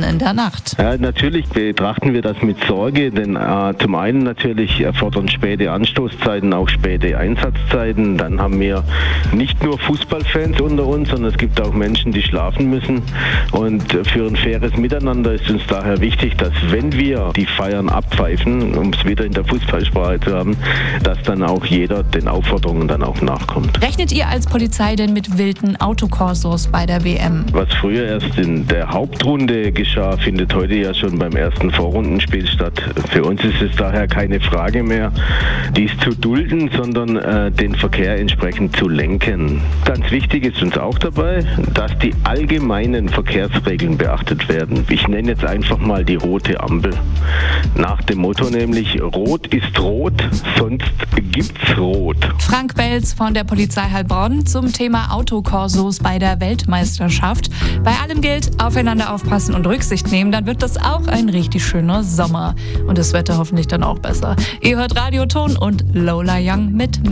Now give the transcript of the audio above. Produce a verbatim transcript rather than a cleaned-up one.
in der Nacht. Ja, natürlich betrachten wir das mit Sorge, denn äh, zum einen natürlich erfordern späte Anstoßzeiten auch späte Einsatzzeiten. Dann haben wir nicht nur Fußballfans unter uns, sondern es gibt auch Menschen, die schlafen müssen. Und für ein faires Miteinander ist uns daher wichtig, dass wenn wir die Feiern abpfeifen, um es wieder in der Fußballsprache zu haben, dass dann auch jeder den Aufforderungen dann auch nachkommt. Rechnet ihr als Polizei denn mit wilden Autokorsos bei der W M? Was früher erst in der Hauptrunde geschah, findet heute ja schon beim ersten Vorrundenspiel statt. Für uns ist es daher keine Frage mehr, dies zu dulden, sondern äh, den Verkehr entsprechend zu lenken. Ganz wichtig ist uns auch dabei, dass die allgemeinen Verkehrsregeln beachtet werden. Ich nenne jetzt einfach mal die rote Ampel. Nach dem Motto nämlich, rot ist rot, sonst gibt's rot. Frank Belz von der Polizei Heilbronn zum Thema Autokorsos bei der Weltmeisterschaft. Bei allem gilt, aufeinander aufpassen und Rücksicht nehmen, dann wird das auch ein richtig schöner Sommer. Und das Wetter hoffentlich dann auch besser. Ihr hört Radio Ton und Lola Young mit